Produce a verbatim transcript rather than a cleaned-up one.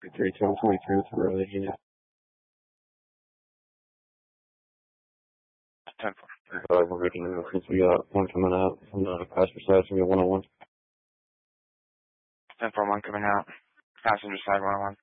three two one twenty-three with early unit. ten four. Uh, we're making an increase. We got one coming out from the passenger side, so we got one oh one. ten four one coming out. Passenger side one oh one.